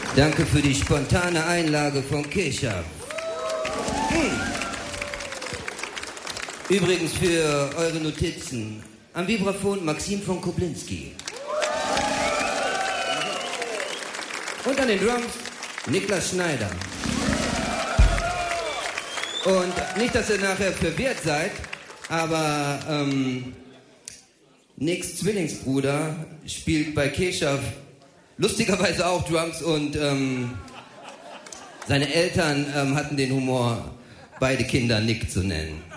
Danke für die spontane Einlage von Kesha. Übrigens für eure Notizen. Am Vibraphon Maxim von Koblinski. Und an den Drums Niklas Schneider. Und nicht, dass ihr nachher verwirrt seid, aber Nicks Zwillingsbruder spielt bei Kesha lustigerweise auch Drums und seine Eltern hatten den Humor, beide Kinder Nick zu nennen.